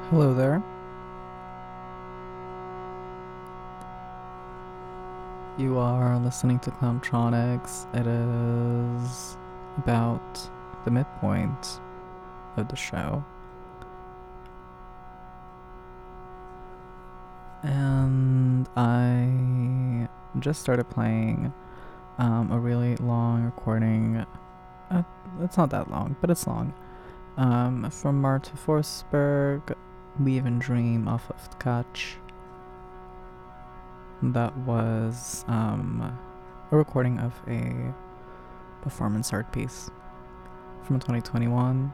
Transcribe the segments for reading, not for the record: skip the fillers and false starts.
Hello there. You are listening to Clowntronics. It is about the midpoint of the show. And I just started playing a really long recording. It's not that long, but it's long. From Marta Forsberg, Weave and Dream off of Tkach. That was a recording of a performance art piece from 2021.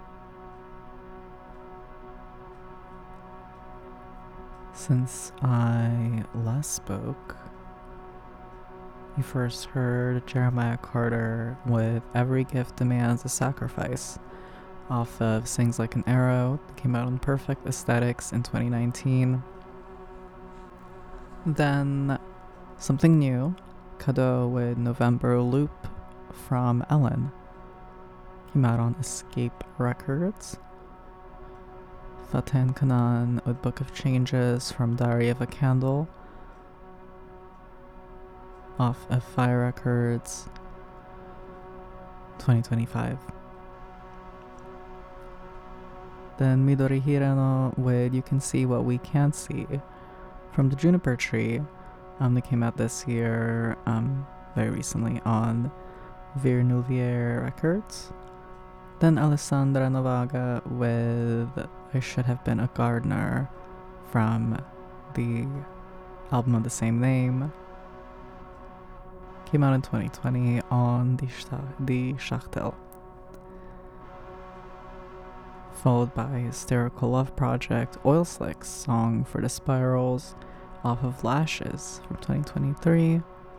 Since I last spoke, you first heard Jeremiah Carter with Every Gift Demands a Sacrifice off of Sings Like an Arrow that came out on Perfect Aesthetics in 2019. Then something new, Cadeau with November Loop from Ellen, came out on Escape Records. Faten Kanan with Book of Changes from Diary of a Candle off of Fire Records 2025. Then Midori Hirano with You Can See What We Can't See from the Juniper Tree. They came out this year, very recently on Vir Nouvier Records. Then Alessandra Novaga with I Should Have Been a Gardener from the album of the same name. Came out in 2020 on the Schachtel. Followed by Hysterical Love Project, Oil Slicks Song for the Spirals off of Lashes from 2023.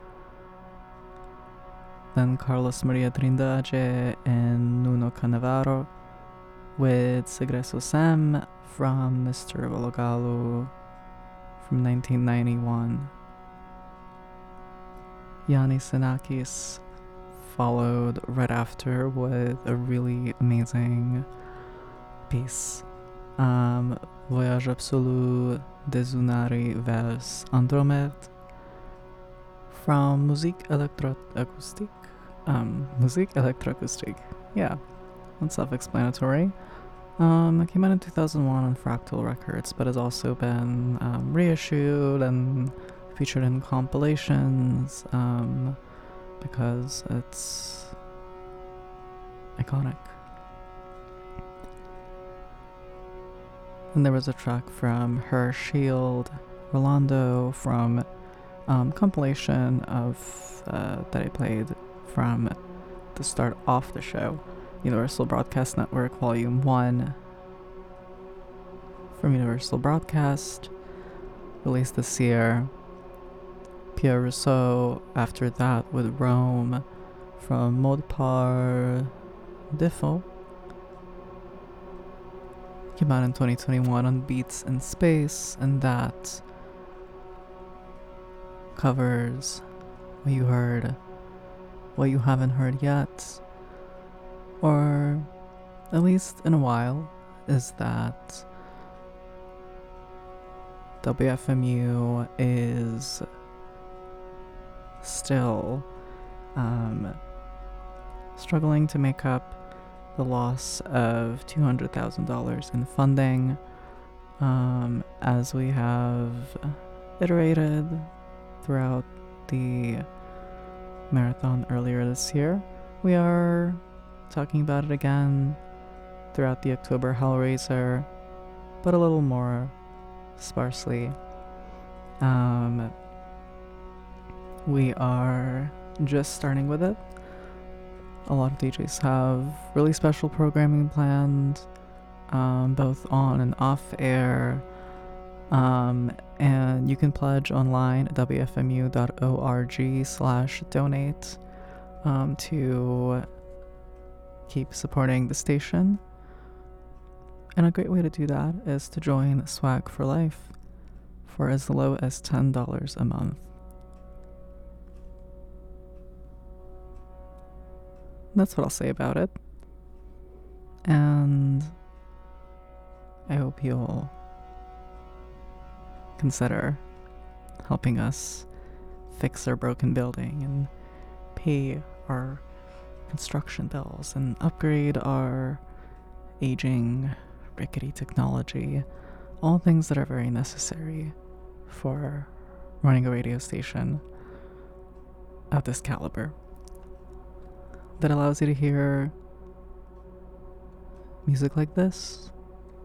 Then Carlos Maria Trindade and Nuno Canavaro with Segreso Sam from Mr. Vologalo from 1991. Yanni Sinakis followed right after with a really amazing piece. Voyage Absolu des Unari vers Andromède from Musique Electroacoustique. Musique Electroacoustique. Yeah, that's self-explanatory. It came out in 2001 on Fractal Records, but has also been reissued and featured in compilations because it's iconic. And there was a track from Her Shield, Rolando from compilation of that I played from the start off the show, Universal Broadcast Network Volume 1 from Universal Broadcast, released this year. Pierre Rousseau after that with Rome from Mode par Défaut. Came out in 2021 on Beats in Space, and that covers what you heard, what you haven't heard yet, or at least in a while, is that WFMU is still struggling to make up the loss of $200,000 in funding. As we have iterated throughout the marathon earlier this year, we are talking about it again throughout the October Hellraiser, but a little more sparsely. We are just starting with it. A lot of DJs have really special programming planned, both on and off air, and you can pledge online at wfmu.org/donate to keep supporting the station. And a great way to do that is to join Swag for Life for as low as $10 a month. That's what I'll say about it. And I hope you'll consider helping us fix our broken building and pay our construction bills and upgrade our aging, rickety technology, all things that are very necessary for running a radio station of this caliber that allows you to hear music like this